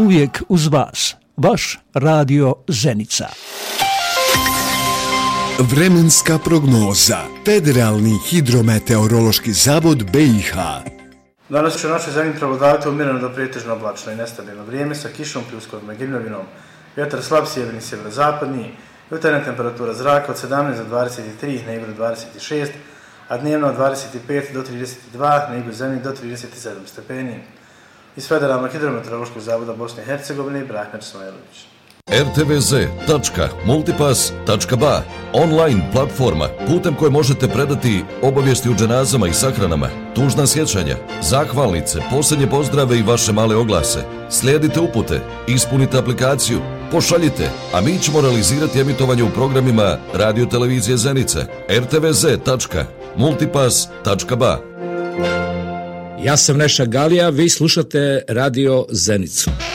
uvijek uz vas. Vaš Radio Zenica. Vremenska prognoza. Federalni hidrometeorološki zavod BiH. Danas će u našoj zemlji prevladavati umjereno do pretežno oblačno i nestabilno vrijeme sa kišom, pljuskovima i grmljavinom. Vjetar slab sjeverni, sjeverozapadni, jutarnja temperatura zraka od 17 do 23, na jugu do 26, a dnevno od 25 do 32, na jugu zemlji do 37 stepeni. Iz Federalnog hidrometeorološkog zavoda Bosne i Hercegovine, Brahmer Smajlović. rtvz.multipass.ba, online platforma putem koje možete predati obavijesti o dženazama i sahranama, tužna sjećanja, zahvalnice, posljednje pozdrave i vaše male oglase. Slijedite upute, ispunite aplikaciju, pošaljite, a mi ćemo realizirati emitovanje u programima Radio Televizije Zenica. rtvz.multipass.ba. Ja sam Neša Galija, vi slušate Radio Zenicu.